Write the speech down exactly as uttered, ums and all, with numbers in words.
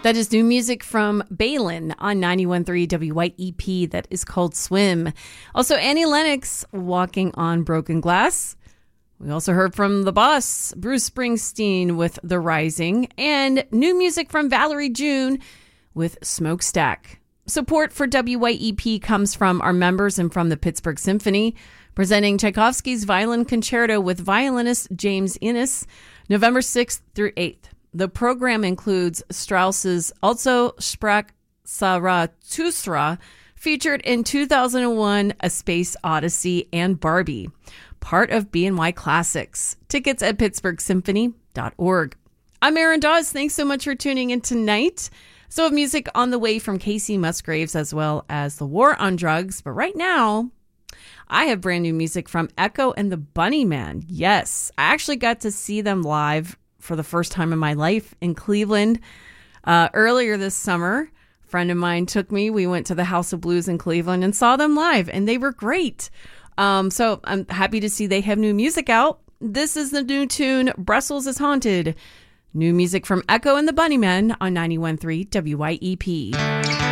That is new music from Balin on ninety-one point three W Y E P that is called Swim. Also, Annie Lennox, Walking on Broken Glass. We also heard from The Boss, Bruce Springsteen with The Rising, and new music from Valerie June with Smokestack. Support for W Y E P comes from our members and from the Pittsburgh Symphony, presenting Tchaikovsky's Violin Concerto with violinist James Innes, November sixth through eighth. The program includes Strauss's Also sprach Zarathustra, featured in two thousand one A Space Odyssey, and Barbie, part of B N Y Classics. Tickets at pittsburgh symphony dot org. I'm Erin Dawes. Thanks so much for tuning in tonight. So have music on the way from Casey Musgraves as well as The War on Drugs. But right now, I have brand new music from Echo and the Bunnymen. Yes, I actually got to see them live for the first time in my life in Cleveland uh, earlier this summer. A friend of mine took me. We went to the House of Blues in Cleveland and saw them live, and they were great. Um, so I'm happy to see they have new music out. This is the new tune, Brussels is Haunted. New music from Echo and the Bunnymen on ninety-one point three W Y E P.